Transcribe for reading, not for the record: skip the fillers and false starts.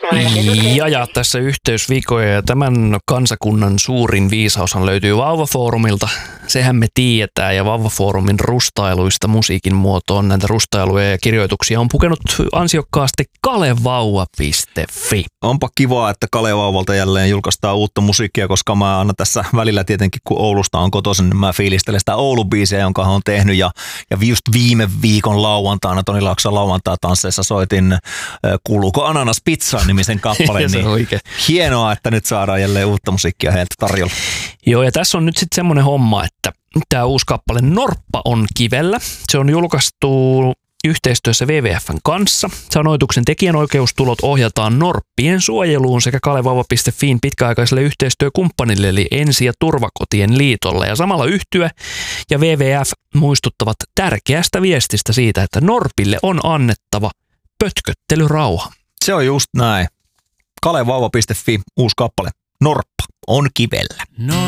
Ja tässä yhteysvikoja ja tämän kansakunnan suurin viisaushan löytyy Vauva-foorumilta. Sehän me tiedetään ja Vauva-foorumin rustailuista musiikin muotoon näitä rustailuja ja kirjoituksia on pukenut ansiokkaasti kalevauva.fi. Onpa kivaa, että Kalevauvalta jälleen julkaistaan uutta musiikkia, koska mä aina tässä välillä tietenkin, kun Oulusta on kotoisin, niin mä fiilistelen sitä Oulu-biisejä, jonka on tehnyt. Ja just viime viikon lauantaina, Toni Laakson lauantai-tansseissa soitin Kuuluuko ananas pizzaan -nimisen kappaleen. Niin hienoa, että nyt saadaan jälleen uutta musiikkia heiltä tarjolla. Joo, ja tässä on nyt sitten semmoinen homma, että tämä uusi kappale Norppa on kivellä. Se on julkaistu yhteistyössä WWF:n kanssa. Sanoituksen tekijänoikeustulot ohjataan norppien suojeluun sekä kalevauva.fiin pitkäaikaiselle yhteistyökumppanille eli Ensi- ja Turvakotien liitolle. Ja samalla yhtye ja WWF muistuttavat tärkeästä viestistä siitä, että norpille on annettava pötköttelyrauha. Se on just näin. Kalevauva.fi, uusi kappale. Norppa on kivellä.